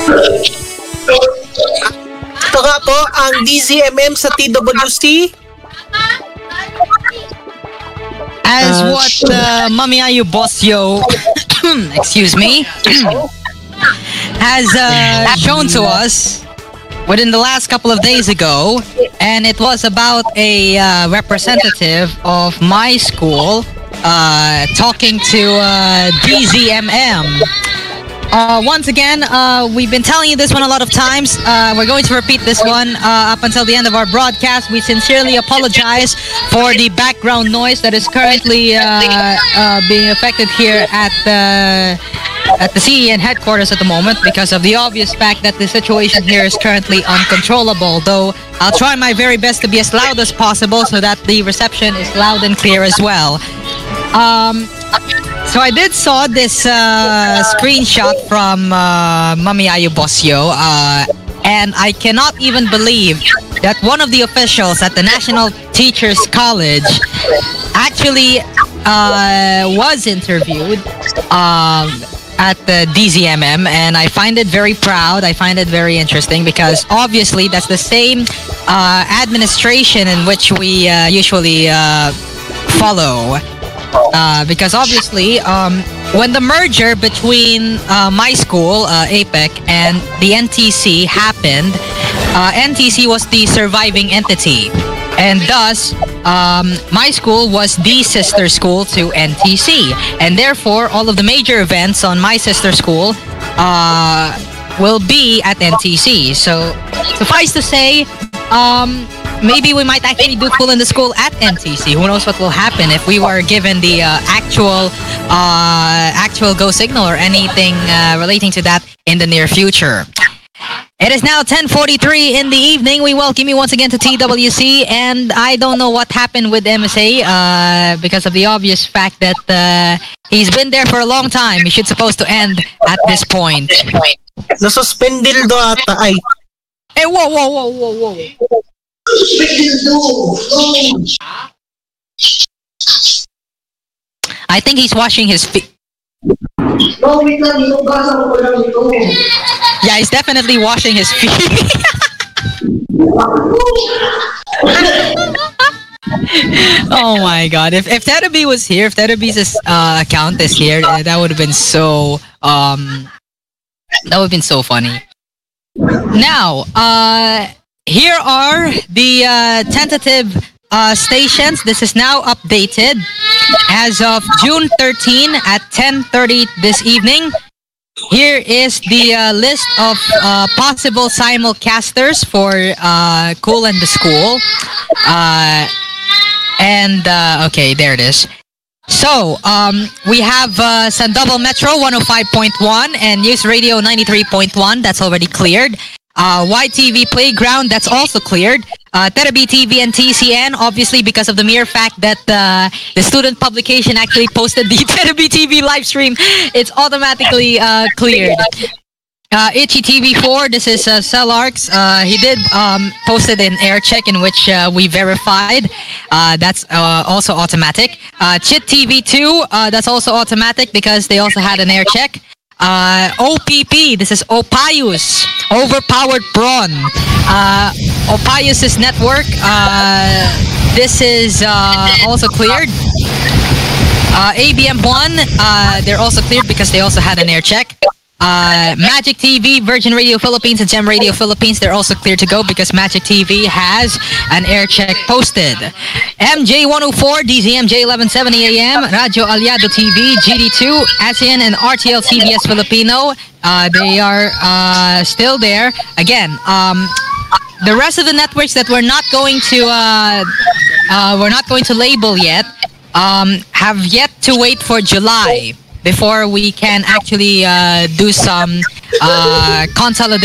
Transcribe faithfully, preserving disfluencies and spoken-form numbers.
Ito nga po ang D Z M M sa T W C. As uh, what uh, Mami Ayu Bosio, excuse me, has uh, shown to us within the last couple of days ago, and it was about a uh, representative of my school uh, talking to uh, D Z M M. Uh, once again, uh, we've been telling you this one a lot of times. Uh, we're going to repeat this one uh, up until the end of our broadcast. We sincerely apologize for the background noise that is currently uh, uh, being affected here at the at the C E N headquarters at the moment because of the obvious fact that the situation here is currently uncontrollable. Though I'll try my very best to be as loud as possible so that the reception is loud and clear as well. Um, so I did saw this uh, screenshot from uh, Mami Ayu Bosio, uh, and I cannot even believe that one of the officials at the National Teachers College actually uh, was interviewed um, at the D Z M M, and I find it very proud. I find it very interesting because obviously that's the same uh, administration in which we uh, usually uh, follow. Uh, because obviously, um, when the merger between uh, my school, uh, A P E C, and the N T C happened, uh, N T C was the surviving entity. And thus, um, my school was the sister school to N T C. And therefore, all of the major events on my sister school uh, will be at N T C. So, suffice to say, um... maybe we might actually do school in the school at N T C. Who knows what will happen if we were given the uh, actual uh, actual go signal or anything uh, relating to that in the near future. It is now ten forty-three in the evening. We welcome you once again to T W C, and I don't know what happened with M S A uh, because of the obvious fact that uh, he's been there for a long time. He should supposed to end at this point. Nasuspendil do ata ay. Hey, whoa, whoa, whoa, whoa, whoa. I think he's washing his feet. Yeah, he's definitely washing his feet. Oh my god. If if Teddy was here, if Teddy's uh, account is here, that would have been so um that would have been so funny. Now, uh here are the uh, tentative uh, stations. This is now updated as of June thirteenth at ten thirty this evening. Here is the uh, list of uh, possible simulcasters for uh, Cool and the School. Uh, and, uh, okay, there it is. So, um, we have uh, Sandoval Metro one oh five point one and News Radio ninety-three point one. That's already cleared. Uh, Y T V Playground, that's also cleared. Uh, Terabi T V and T C N, obviously because of the mere fact that uh, the student publication actually posted the Terabi T V live stream, it's automatically uh, cleared. Uh, Itchy T V four, this is uh, Celarx. Uh, he did um, posted an air check in which uh, we verified. Uh, that's uh, also automatic. Uh, Chit T V two, uh, that's also automatic because they also had an air check. Uh, O P P, this is Opayus, Overpowered Prawn. Uh, Opayus' network, uh, this is uh, also cleared. Uh, A B M one, uh, they're also cleared because they also had an air check. Uh, Magic T V, Virgin Radio Philippines, and Gem Radio Philippines, they're also clear to go because Magic T V has an air check posted. M J one oh four, D Z M J eleven seventy A M, Radio Aliado T V, G D two, ASEAN, and R T L C B S Filipino, uh, they are uh, still there. Again, um, the rest of the networks that we're not going to uh, uh, we're not going to label yet um, have yet to wait for July before we can actually uh, do some uh, consolidation